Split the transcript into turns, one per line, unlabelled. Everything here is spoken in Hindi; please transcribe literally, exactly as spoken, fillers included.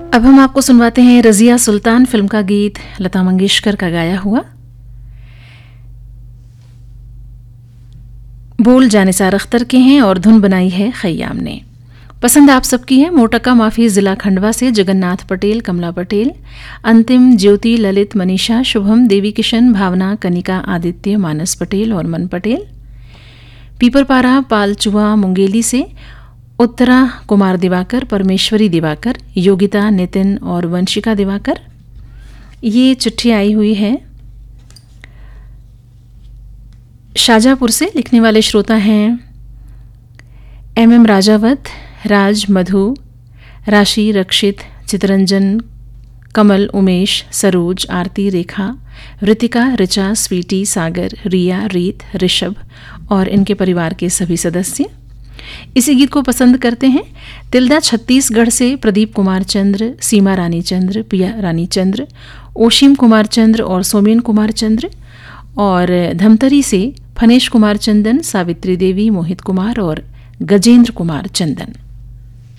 अब हम आपको सुनवाते हैं रज़िया सुल्तान फिल्म का गीत लता मंगेशकर का गाया हुआ। बोल जानिसार अख्तर के हैं और धुन बनाई है खय्याम ने। पसंद आप सबकी है मोटका माफी जिला खंडवा से जगन्नाथ पटेल, कमला पटेल, अंतिम, ज्योति, ललित, मनीषा, शुभम, देवी किशन, भावना, कनिका, आदित्य, मानस पटेल और मन पटेल। पीपरपारा पालचुआ मुंगेली से उत्तरा कुमार दिवाकर, परमेश्वरी दिवाकर, योगिता, नितिन और वंशिका दिवाकर। ये चिट्ठी आई हुई है शाजापुर से। लिखने वाले श्रोता हैं एम एम राजावत, राज, मधु, राशि, रक्षित, चितरंजन, कमल, उमेश, सरोज, आरती, रेखा, ऋतिका, ऋचा, स्वीटी, सागर, रिया, रीत, ऋषभ और इनके परिवार के सभी सदस्य इसी गीत को पसंद करते हैं। तिल्दा छत्तीसगढ़ से प्रदीप कुमार चंद्र, सीमा रानी चंद्र, पिया रानी चंद्र, ओशिम कुमार चंद्र और सोमेन कुमार चंद्र, और धमतरी से फनेश कुमार चंदन, सावित्री देवी, मोहित कुमार और गजेंद्र कुमार चंदन।